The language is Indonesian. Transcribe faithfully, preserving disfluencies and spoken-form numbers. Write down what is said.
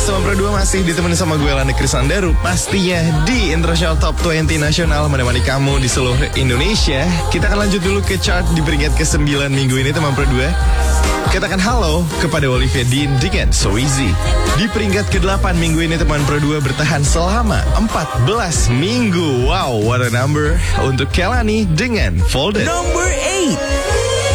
Yes, teman Pro dua masih ditemani sama gue Lani Krisandaru. Pastinya di International Top dua puluh Nasional menemani kamu di seluruh Indonesia. Kita akan lanjut dulu ke chart di peringkat kesembilan minggu ini teman Pro dua. Katakan halo kepada Olivia Dean dengan So Easy. Di peringkat kedelapan minggu ini teman Pro dua bertahan selama empat belas minggu. Wow, what a number. Untuk Kelani dengan Folded. Number eight.